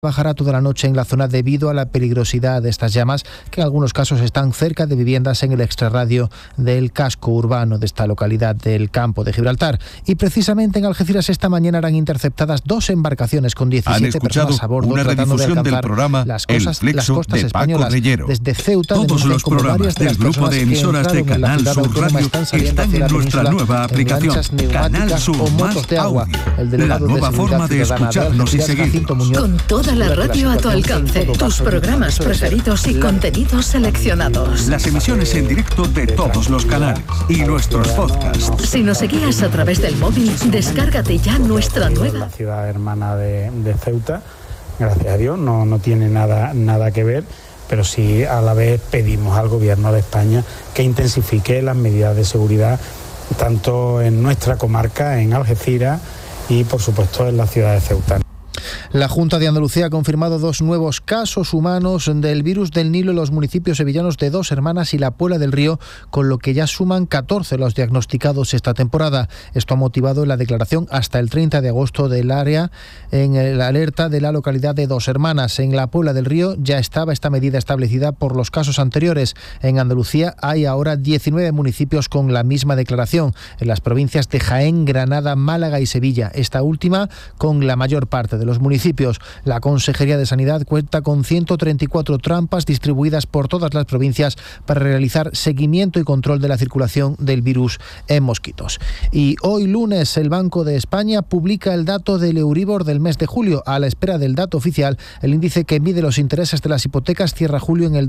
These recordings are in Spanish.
Bajará toda la noche en la zona debido a la peligrosidad de estas llamas, que en algunos casos están cerca de viviendas en el extrarradio del casco urbano de esta localidad del Campo de Gibraltar. Y precisamente en Algeciras esta mañana eran interceptadas 2 embarcaciones con 17 personas a bordo, tratando de alcanzar las costas españolas. Desde Ceuta, todos los programas del grupo de emisoras de Canal Sur Radio están en nuestra nueva aplicación Canal Sur Más Audio, la nueva forma de escucharnos y seguirnos. Con toda la radio a tu alcance, tus programas preferidos y contenidos seleccionados. Las emisiones en directo de todos los canales y nuestros podcasts. Si nos seguías a través del móvil, descárgate ya nuestra nueva. La ciudad hermana de Ceuta, gracias a Dios, no tiene nada que ver, pero sí a la vez pedimos al Gobierno de España que intensifique las medidas de seguridad tanto en nuestra comarca, en Algeciras y por supuesto en la ciudad de Ceuta. La Junta de Andalucía ha confirmado 2 nuevos casos humanos del virus del Nilo en los municipios sevillanos de Dos Hermanas y La Puebla del Río, con lo que ya suman 14 los diagnosticados esta temporada. Esto ha motivado la declaración hasta el 30 de agosto del área en la alerta de la localidad de Dos Hermanas. En La Puebla del Río ya estaba esta medida establecida por los casos anteriores. En Andalucía hay ahora 19 municipios con la misma declaración, en las provincias de Jaén, Granada, Málaga y Sevilla, esta última con la mayor parte de los municipios. La Consejería de Sanidad cuenta con 134 trampas distribuidas por todas las provincias para realizar seguimiento y control de la circulación del virus en mosquitos. Y hoy lunes el Banco de España publica el dato del Euribor del mes de julio. A la espera del dato oficial, el índice que mide los intereses de las hipotecas cierra julio en el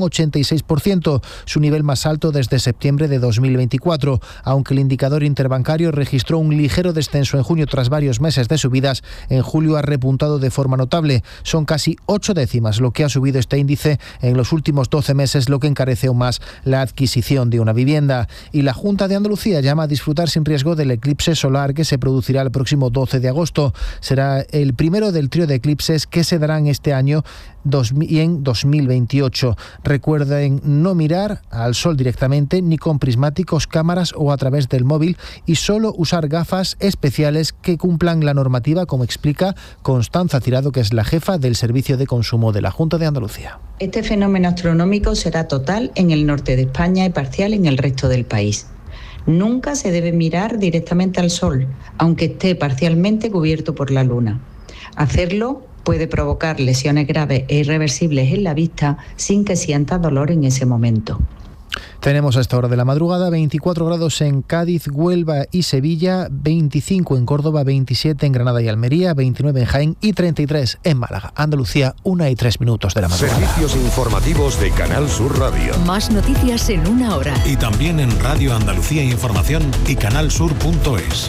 2,86%, su nivel más alto desde septiembre de 2024. Aunque el indicador interbancario registró un ligero descenso en junio tras varios meses de subidas, en julio ha repuntado de forma notable. Son casi 8 décimas lo que ha subido este índice en los últimos 12 meses, lo que encarece aún más la adquisición de una vivienda. Y la Junta de Andalucía llama a disfrutar sin riesgo del eclipse solar que se producirá el próximo 12 de agosto. Será el primero del trío de eclipses que se darán este año y en 2028. Recuerden no mirar al sol directamente, ni con prismáticos, cámaras o a través del móvil, y solo usar gafas especiales que cumplan la normativa, como explica Constanza Tirado, que es la jefa del Servicio de Consumo de la Junta de Andalucía. Este fenómeno astronómico será total en el norte de España y parcial en el resto del país. Nunca se debe mirar directamente al sol, aunque esté parcialmente cubierto por la luna. Hacerlo puede provocar lesiones graves e irreversibles en la vista sin que sienta dolor en ese momento. Tenemos a esta hora de la madrugada 24 grados en Cádiz, Huelva y Sevilla, 25 en Córdoba, 27 en Granada y Almería, 29 en Jaén y 33 en Málaga. Andalucía, 1:03 de la madrugada. Servicios informativos de Canal Sur Radio. Más noticias en 1 hora. Y también en Radio Andalucía Información y canalsur.es.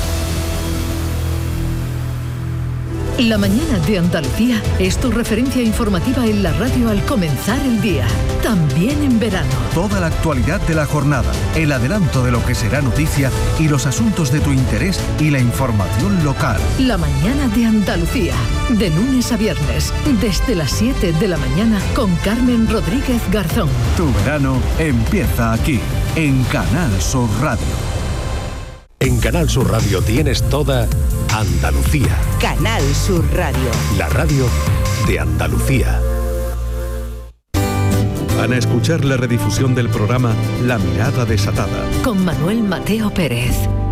La mañana de Andalucía es tu referencia informativa en la radio al comenzar el día, también en verano. Toda la actualidad de la jornada, el adelanto de lo que será noticia y los asuntos de tu interés y la información local. La mañana de Andalucía, de lunes a viernes, desde las 7 de la mañana con Carmen Rodríguez Garzón. Tu verano empieza aquí, en Canal Sur Radio. En Canal Sur Radio tienes toda Andalucía. Canal Sur Radio. La radio de Andalucía. Van a escuchar la redifusión del programa La Mirada Desatada. Con Manuel Mateo Pérez.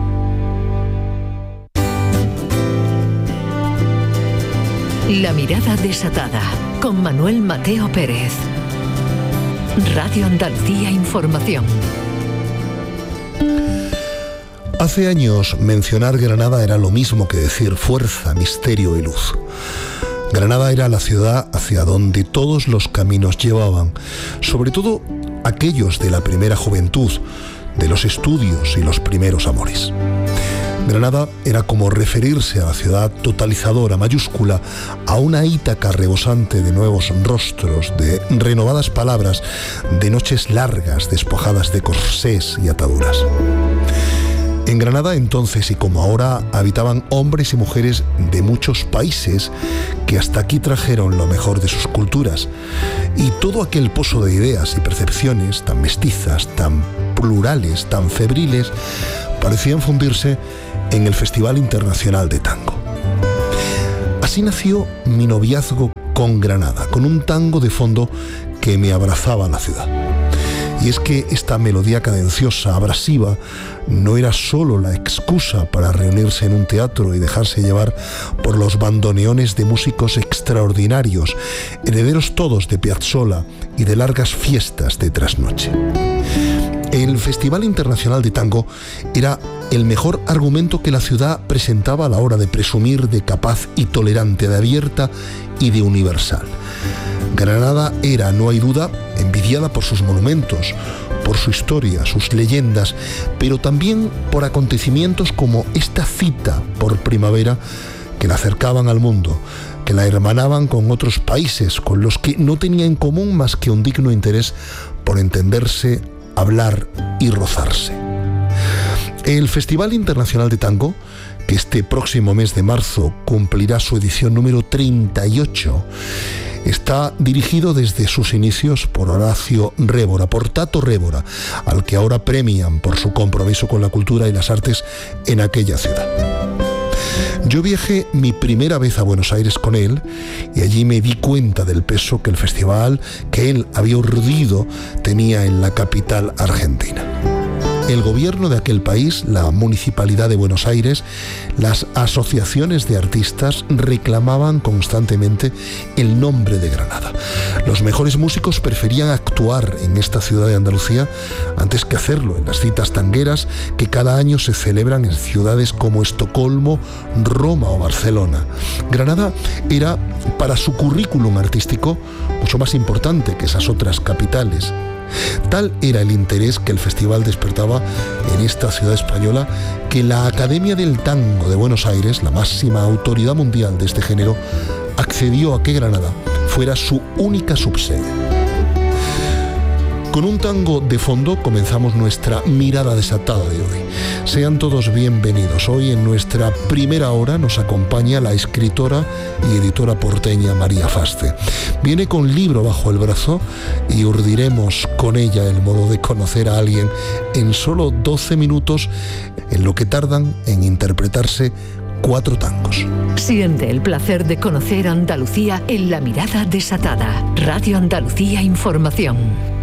La Mirada Desatada. Con Manuel Mateo Pérez. Radio Andalucía Información. Hace años mencionar Granada era lo mismo que decir fuerza, misterio y luz. Granada era la ciudad hacia donde todos los caminos llevaban, sobre todo aquellos de la primera juventud, de los estudios y los primeros amores. Granada era como referirse a la ciudad totalizadora mayúscula, a una Ítaca rebosante de nuevos rostros, de renovadas palabras, de noches largas despojadas de corsés y ataduras. En Granada entonces y como ahora habitaban hombres y mujeres de muchos países que hasta aquí trajeron lo mejor de sus culturas, y todo aquel pozo de ideas y percepciones tan mestizas, tan plurales, tan febriles, parecían fundirse en el Festival Internacional de Tango. Así nació mi noviazgo con Granada, con un tango de fondo que me abrazaba a la ciudad. Y es que esta melodía cadenciosa, abrasiva, no era solo la excusa para reunirse en un teatro y dejarse llevar por los bandoneones de músicos extraordinarios, herederos todos de Piazzolla y de largas fiestas de trasnoche. El Festival Internacional de Tango era el mejor argumento que la ciudad presentaba a la hora de presumir de capaz y tolerante, de abierta y de universal. Granada era, no hay duda, envidiada por sus monumentos, por su historia, sus leyendas, pero también por acontecimientos como esta cita por primavera que la acercaban al mundo, que la hermanaban con otros países con los que no tenía en común más que un digno interés por entenderse, hablar y rozarse. El Festival Internacional de Tango, que este próximo mes de marzo cumplirá su edición número 38, está dirigido desde sus inicios por Horacio Révora, por Tato Révora, al que ahora premian por su compromiso con la cultura y las artes en aquella ciudad. Yo viajé mi primera vez a Buenos Aires con él y allí me di cuenta del peso que el festival que él había urdido tenía en la capital argentina. El gobierno de aquel país, la Municipalidad de Buenos Aires, las asociaciones de artistas reclamaban constantemente el nombre de Granada. Los mejores músicos preferían actuar en esta ciudad de Andalucía antes que hacerlo en las citas tangueras que cada año se celebran en ciudades como Estocolmo, Roma o Barcelona. Granada era, para su currículum artístico, mucho más importante que esas otras capitales. Tal era el interés que el festival despertaba en esta ciudad española que la Academia del Tango de Buenos Aires, la máxima autoridad mundial de este género, accedió a que Granada fuera su única subsede. Con un tango de fondo comenzamos nuestra mirada desatada de hoy. Sean todos bienvenidos. Hoy en nuestra primera hora nos acompaña la escritora y editora porteña María Faste. Viene con libro bajo el brazo y urdiremos con ella el modo de conocer a alguien en solo 12 minutos, en lo que tardan en interpretarse 4 tangos. Siente el placer de conocer Andalucía en La Mirada Desatada. Radio Andalucía Información.